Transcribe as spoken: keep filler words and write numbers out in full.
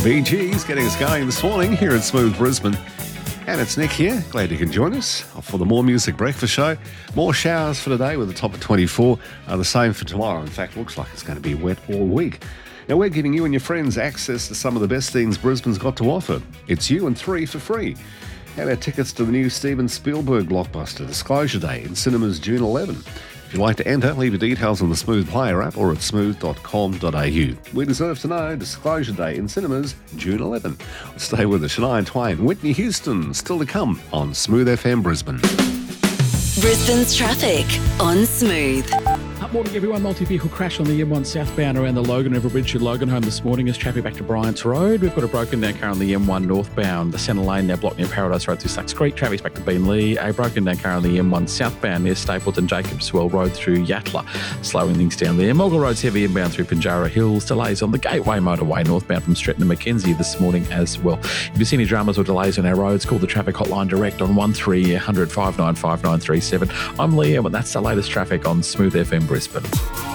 Bee Gees getting us going this morning here at Smooth Brisbane. And it's Nick here. Glad you can join us for the More Music Breakfast Show. More showers for today with a top of twenty-four. Uh, the same for tomorrow. In fact, looks like it's going to be wet all week. Now, we're giving you and your friends access to some of the best things Brisbane's got to offer. It's you and three for free. How about tickets to the new Steven Spielberg blockbuster, Disclosure Day, in cinemas June eleventh. If you'd like to enter, leave your details on the Smooth Player app or at smooth dot com dot a u. We deserve to know. Disclosure Day in cinemas June eleventh. Stay with us. Shania Twain, Whitney Houston, still to come on Smooth F M Brisbane. Brisbane's traffic on Smooth. Up morning, everyone. Multi-vehicle crash on the M one southbound around the Logan River Bridge to Loganholme this morning as traffic back to Bryant's Road. We've got a broken down car on the M one northbound. The centre lane now blocked near Paradise Road through Sacks Creek. Traffic's back to Beenleigh. A broken down car on the M one southbound near Stapleton Jacobswell Road through Yatala. Slowing things down there. Mogul Road's heavy inbound through Pinjarra Hills. Delays on the Gateway motorway northbound from Stretton to Mackenzie this morning as well. If you see any dramas or delays on our roads, call the traffic hotline direct on one three hundred five nine five nine three seven. I'm Liam and that's the latest traffic on Smooth F M Brisbane.